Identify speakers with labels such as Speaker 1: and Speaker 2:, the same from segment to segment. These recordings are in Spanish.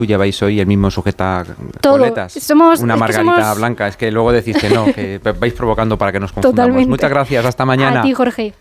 Speaker 1: Tú lleváis hoy el mismo sujeta
Speaker 2: todo.
Speaker 1: Coletas, una margarita blanca. Es que luego decís que no, que vais provocando para que nos confundamos.
Speaker 2: Totalmente.
Speaker 1: Muchas gracias, hasta mañana.
Speaker 2: A ti, Jorge.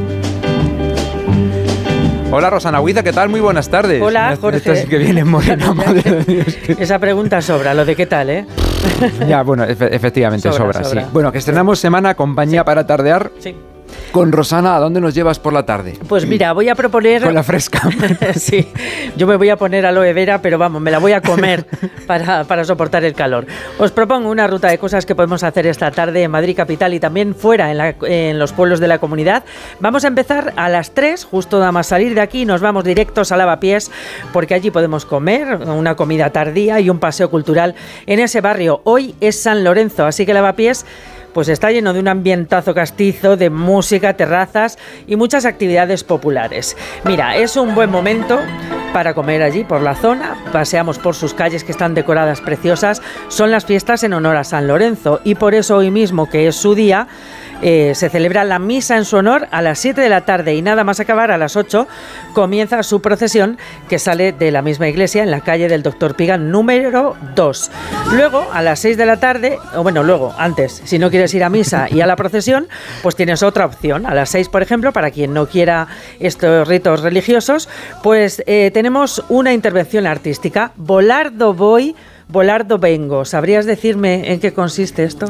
Speaker 3: Hola, Rosana Huiza, ¿qué tal? Muy buenas tardes.
Speaker 4: Hola, Jorge.
Speaker 3: Esto sí que viene morena, madre de Dios.
Speaker 4: Esa pregunta sobra, lo de qué tal, ¿eh?
Speaker 1: Ya, bueno, efectivamente sobra, sí. Bueno, que estrenamos semana Compañía para tardear.
Speaker 4: Sí.
Speaker 1: Con Rosana, ¿a dónde nos llevas por la tarde?
Speaker 4: Pues mira, voy a proponer...
Speaker 1: Con la fresca.
Speaker 4: Sí, yo me voy a poner aloe vera, pero vamos, me la voy a comer para soportar el calor. Os propongo una ruta de cosas que podemos hacer esta tarde en Madrid capital y también fuera, en los pueblos de la comunidad. Vamos a empezar a las 3, justo nada más salir de aquí, nos vamos directos a Lavapiés, porque allí podemos comer una comida tardía y un paseo cultural en ese barrio. Hoy es San Lorenzo, así que Lavapiés pues está lleno de un ambientazo castizo, de música, terrazas y muchas actividades populares. Mira, es un buen momento para comer allí por la zona. Paseamos por sus calles que están decoradas preciosas. Son las fiestas en honor a San Lorenzo y por eso hoy mismo, que es su día, se celebra la misa en su honor a las 7 de la tarde y nada más acabar a las 8 comienza su procesión que sale de la misma iglesia en la calle del Doctor Pigan número 2. Luego a las 6 de la tarde, o bueno, luego, antes, si no quieres ir a misa y a la procesión, pues tienes otra opción. A las 6, por ejemplo, para quien no quiera estos ritos religiosos, pues tenemos una intervención artística. Volardo voy, volardo vengo. ¿Sabrías decirme en qué consiste esto?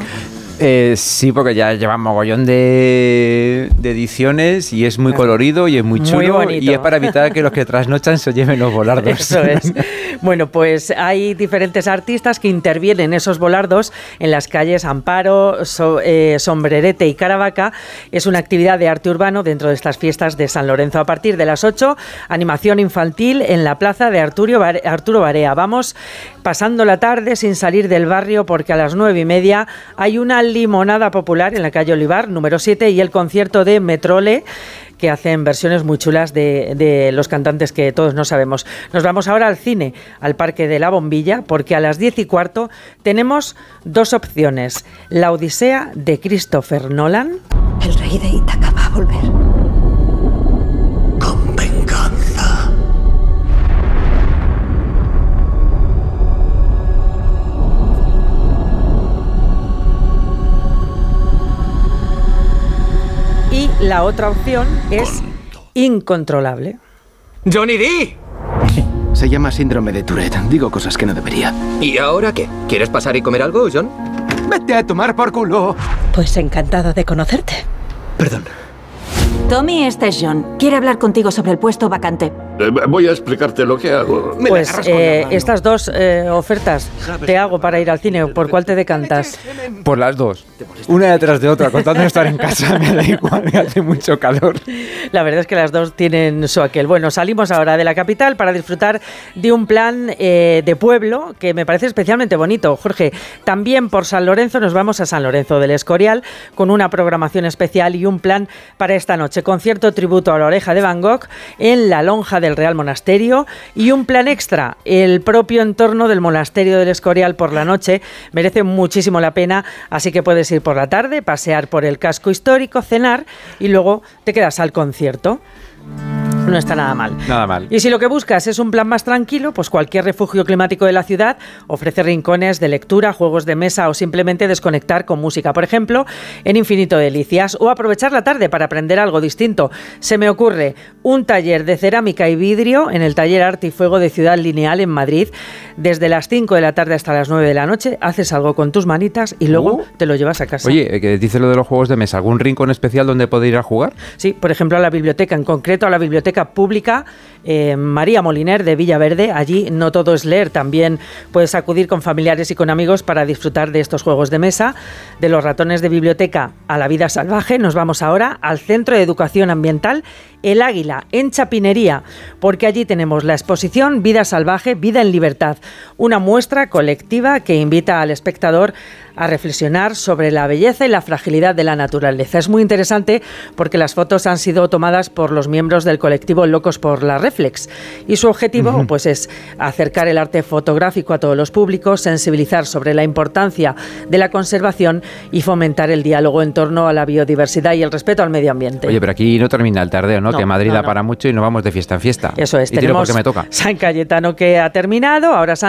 Speaker 1: Sí, porque ya lleva mogollón de ediciones y es muy colorido y es muy chulo, muy y es para evitar que los que trasnochan se lleven los volardos.
Speaker 4: Eso es. Bueno, pues hay diferentes artistas que intervienen en esos volardos en las calles Amparo, Sombrerete y Caravaca. Es una actividad de arte urbano dentro de estas fiestas de San Lorenzo. A partir de las 8, animación infantil en la plaza de Arturo Barea. Vamos pasando la tarde sin salir del barrio porque a las 9:30 hay una limonada popular en la calle Olivar, número 7, y el concierto de Metrole, que hacen versiones muy chulas de los cantantes que todos no sabemos. Nos vamos ahora al cine, al Parque de la Bombilla, porque a las 10:15 tenemos dos opciones. La Odisea de Christopher Nolan.
Speaker 5: El rey de Ítaca va a volver.
Speaker 6: Con venganza.
Speaker 4: Y la otra opción es Incontrolable.
Speaker 6: ¡Johnny D!
Speaker 7: Se llama síndrome de Tourette. Digo cosas que no debería.
Speaker 6: ¿Y ahora qué? ¿Quieres pasar y comer algo, John?
Speaker 7: ¡Vete a tomar por culo!
Speaker 5: Pues encantado de conocerte.
Speaker 6: Perdón.
Speaker 8: Tommy, este es John. Quiere hablar contigo sobre el puesto vacante.
Speaker 9: Voy a explicarte lo que hago.
Speaker 4: Pues estas dos ofertas te hago para ir al cine. ¿Por cuál te decantas?
Speaker 1: Por las dos. Una detrás de otra. Contando estar en casa me da igual, me hace mucho calor.
Speaker 4: La verdad es que las dos tienen su aquel. Bueno, salimos ahora de la capital para disfrutar de un plan de pueblo que me parece especialmente bonito. Jorge, también por San Lorenzo nos vamos a San Lorenzo del Escorial con una programación especial y un plan para esta noche. Concierto tributo a la Oreja de Van Gogh en la lonja del Real Monasterio y un plan extra, el propio entorno del Monasterio del Escorial por la noche. Merece muchísimo la pena, así que puedes ir por la tarde, pasear por el casco histórico, cenar y luego te quedas al concierto. No está nada mal.
Speaker 1: Nada mal.
Speaker 4: Y si lo que buscas es un plan más tranquilo, pues cualquier refugio climático de la ciudad ofrece rincones de lectura, juegos de mesa o simplemente desconectar con música. Por ejemplo, en Infinito Delicias, o aprovechar la tarde para aprender algo distinto. Se me ocurre un taller de cerámica y vidrio en el taller Arte y Fuego de Ciudad Lineal en Madrid. Desde las 5 de la tarde hasta las 9 de la noche haces algo con tus manitas y luego te lo llevas a casa.
Speaker 1: Oye, que dice lo de los juegos de mesa. ¿Algún rincón especial donde poder ir a jugar?
Speaker 4: Sí, por ejemplo a la biblioteca, en concreto a la biblioteca pública María Moliner de Villaverde. Allí no todo es leer, también puedes acudir con familiares y con amigos para disfrutar de estos juegos de mesa. De los ratones de biblioteca a la vida salvaje, nos vamos ahora al Centro de Educación Ambiental El Águila, en Chapinería, porque allí tenemos la exposición Vida Salvaje, Vida en Libertad, una muestra colectiva que invita al espectador a reflexionar sobre la belleza y la fragilidad de la naturaleza. Es muy interesante porque las fotos han sido tomadas por los miembros del colectivo Locos por la Reflex y su objetivo pues es acercar el arte fotográfico a todos los públicos, sensibilizar sobre la importancia de la conservación y fomentar el diálogo en torno a la biodiversidad y el respeto al medio ambiente.
Speaker 1: Oye, pero aquí no termina el tardeo, ¿no? Que Madrid da para mucho y nos vamos de fiesta en fiesta.
Speaker 4: Eso es,
Speaker 1: y tiro porque me toca.
Speaker 4: San Cayetano que ha terminado, ahora San